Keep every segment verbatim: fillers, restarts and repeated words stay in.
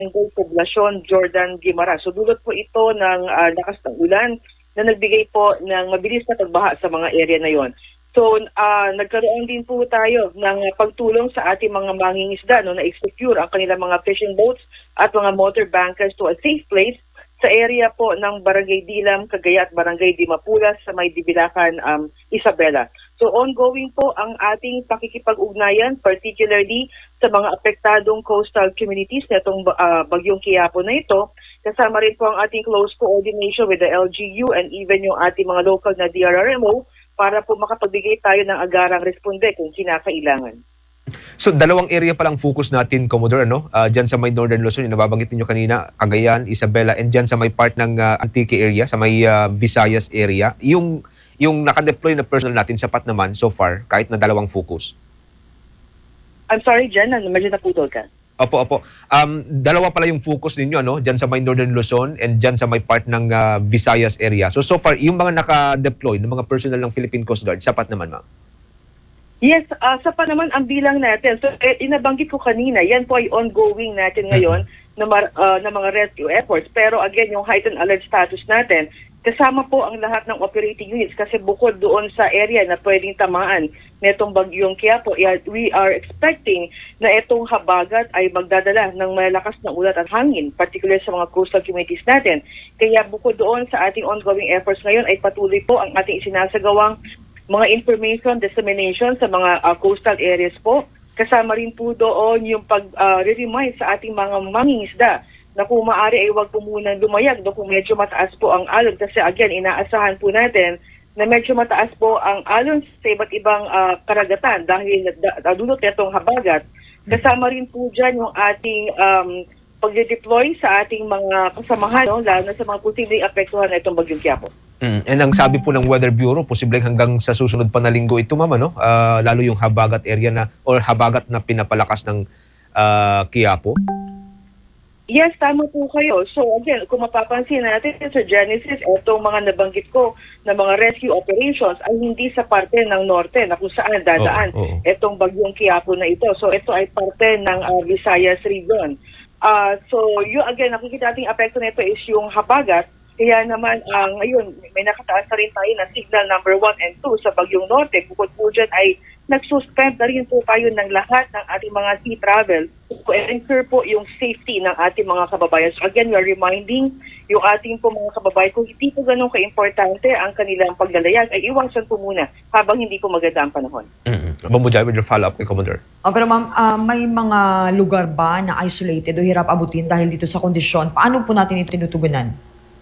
Barangay Poblacion, Jordan Guimara. So dulot po ito ng uh, lakas ng ulan na nagbigay po ng mabilis na pagbaha sa mga area na yon. So uh, nagkaroon din po tayo ng pagtulong sa ating mga mangingisda no, na i-secure ang kanilang mga fishing boats at mga motor bankers to a safe place sa area po ng Barangay Dilam, Cagaya at Barangay Dimapulas sa may Dibilacan, um, Isabela. So ongoing po ang ating pakikipag-ugnayan, particularly sa mga apektadong coastal communities na itong uh, bagyong Quiapo na ito. Kasama rin po ang ating close coordination with the L G U and even yung ating mga local na D R R M O para po makapagbigay tayo ng agarang responde kung kinakailangan. So, dalawang area palang focus natin, Commodore, ano? Uh, dyan sa may Northern Luzon, yung nababanggit ninyo kanina, Cagayan, Isabela, and dyan sa may part ng uh, Antique area, sa may uh, Visayas area. Yung, yung nakadeploy na personnel natin, sapat naman so far, kahit na dalawang focus. I'm sorry, Jen, medyo naputol ka. Opo, opo. Um, dalawa pala yung focus ninyo, ano? Dyan sa may Northern Luzon and dyan sa may part ng uh, Visayas area. So, so far, yung mga nakadeploy ng mga personnel ng Philippine Coast Guard, sapat naman, ma'am? Yes, uh, sa pa naman ang bilang natin. So, eh, inabanggit ko kanina, yan po ay ongoing natin ngayon na, uh, na mga rescue efforts. Pero again, yung heightened alert status natin, kasama po ang lahat ng operating units kasi bukod doon sa area na pwedeng tamaan netong bagyong Quiapo, we are expecting na itong habagat ay magdadala ng malakas na ulat at hangin, particular sa mga coastal communities natin. Kaya bukod doon sa ating ongoing efforts ngayon ay patuloy po ang ating isinasagawang mga information dissemination sa mga uh, coastal areas po. Kasama rin po doon yung pag-remind uh, sa ating mga mangingisda na kung maaari ay huwag po munang lumayag do kung medyo mataas po ang alon. Kasi again, inaasahan po natin na medyo mataas po ang alon sa iba't ibang uh, karagatan dahil nadulot nitong habagat. Kasama rin po dyan yung ating um, pag-deploy sa ating mga kasamahan, no? Lalo na sa mga posibleng apektuhan na itong bagyong Quiapo. Mm. And ang sabi po ng Weather Bureau, posibleng hanggang sa susunod pa na linggo ito, ma'am, no? Uh, lalo yung habagat area na, or habagat na pinapalakas ng uh, Quiapo? Yes, tama po kayo. So again, kung mapapansin natin sa Genesis, itong mga nabanggit ko na mga rescue operations ay hindi sa parte ng norte na kung saan dadaan oh, oh. itong bagyong Quiapo na ito. So ito ay parte ng uh, Visayas region. Uh, so yung again, nakikita nating apekto nito is yung habagat. Kaya naman, uh, ngayon, may nakataas na rin tayo ng signal number one and two sa Bagyong Norte. Bukod po dyan ay nagsuspend na rin po tayo ng lahat ng ating mga sea travel to ensure po yung safety ng ating mga kababayan. So again, we are reminding yung ating po mga kababayan kung hindi po ganun ka-importante ang kanilang paglalayag, ay iwasan po muna habang hindi po maganda ang panahon. Mm-hmm. Mabudjay with your follow-up kay Commodore. Oh, pero ma'am, uh, may mga lugar ba na isolated o hirap abutin dahil dito sa kondisyon? Paano po natin ito tinutugunan?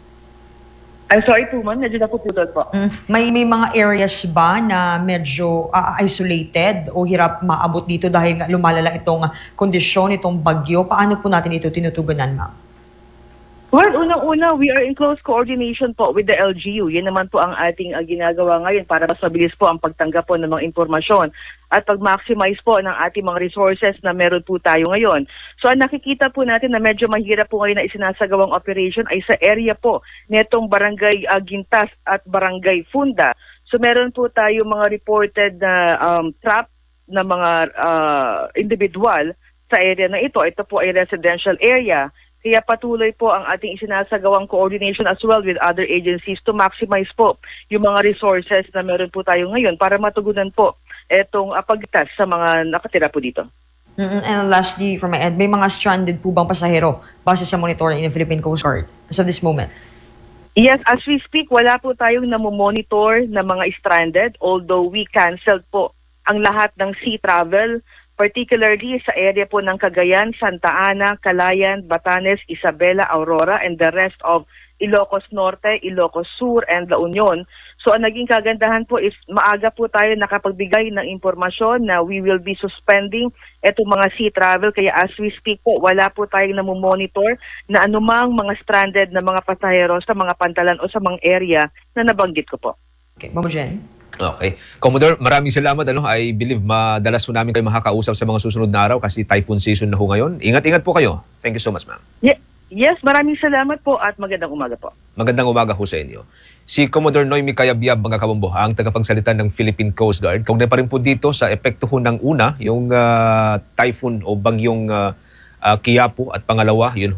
I'm sorry po, ma'am. Medyo napuputol po. Mm. May, may mga areas ba na medyo uh, isolated o hirap maabot dito dahil lumalala itong kondisyon, itong bagyo? Paano po natin ito tinutugunan, ma'am? Well, unang-una, we are in close coordination po with the L G U. Yan naman po ang ating uh, ginagawa ngayon para mas mabilis po ang pagtanggap po ng mga impormasyon at pag-maximize po ng ating mga resources na meron po tayo ngayon. So, ang nakikita po natin na medyo mahirap po ngayon na isinasagawang operation ay sa area po netong Barangay uh, Gintas at Barangay Funda. So, meron po tayo mga reported na um, trap na mga uh, individual sa area na ito. Ito po ay residential area. Kaya patuloy po ang ating isinasagawang coordination as well with other agencies to maximize po yung mga resources na meron po tayo ngayon para matugunan po itong uh, pagtas sa mga nakatira po dito. Mm-hmm. And lastly, from my end, may mga stranded po bang pasahero base sa monitoring ng Philippine Coast Guard as of this moment? Yes, as we speak, wala po tayong namomonitor na mga stranded, although we canceled po ang lahat ng sea travel, particularly sa area po ng Cagayan, Santa Ana, Calayan, Batanes, Isabela, Aurora, and the rest of Ilocos Norte, Ilocos Sur, and La Union. So ang naging kagandahan po is maaga po tayo nakapagbigay ng impormasyon na we will be suspending itong mga sea travel. Kaya as we speak po, wala po tayong namomonitor na anumang mga stranded na mga pasahero sa mga pantalan o sa mga area na nabanggit ko po. Okay, Ma'am Jen. Okay. Commodore, maraming salamat. Ano? I believe madalas po namin kayo makakausap sa mga susunod na araw kasi typhoon season na ho ngayon. Ingat-ingat po kayo. Thank you so much, ma'am. Yeah. Yes, maraming salamat po at magandang umaga po. Magandang umaga ho sa inyo. Si Commodore Noemi Cayabyab, mga kabombo, ang tagapagsalita ng Philippine Coast Guard. Kaugnay pa rin po dito sa epekto ho ng una, yung uh, typhoon o bagyong uh, uh, Quiapo at pangalawa, yun